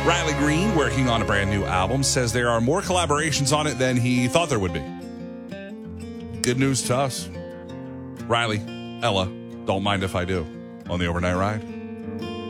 Riley Green, working on a brand new album, says there are more collaborations on it than he thought there would be. Good news to us. Riley, Ella, don't mind if I do, on the overnight ride.